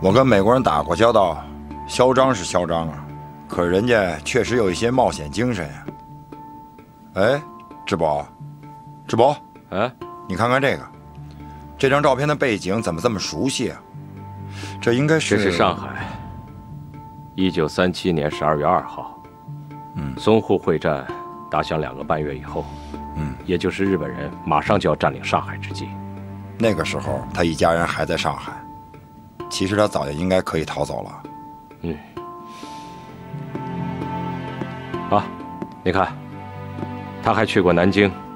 我跟美国人打过交道，嚣张是嚣张啊，可人家确实有一些冒险精神呀。哎，志宝，志宝，你看看这张照片的背景怎么这么熟悉啊？这应该是…… 这是上海，1937年12月2号，淞沪会战打响2个半月以后，也就是日本人马上就要占领上海之际。 那个时候，他一家人还在上海，其实他早就应该可以逃走了。 啊，你看，他还去过南京。